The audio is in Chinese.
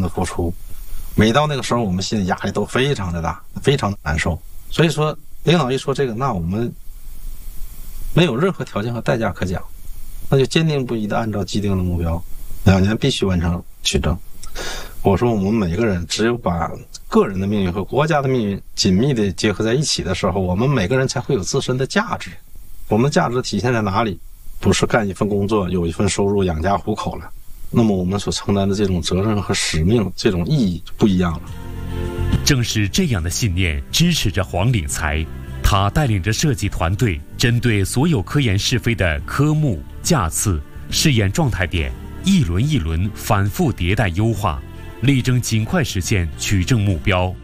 的付出。每到那个时候，我们心里压力都非常的大，非常难受。所以说，领导一说这个，那我们没有任何条件和代价可讲，那就坚定不移的按照既定的目标，2年必须完成取证。我说我们每个人只有把个人的命运和国家的命运紧密的结合在一起的时候，我们每个人才会有自身的价值。我们的价值体现在哪里？不是干一份工作有一份收入养家糊口了，那么我们所承担的这种责任和使命，这种意义就不一样了。 正是这样的信念支持着黄领才，他带领着设计团队，针对所有科研试飞的科目、架次、试验状态点，一轮一轮反复迭代优化，力争尽快实现取证目标。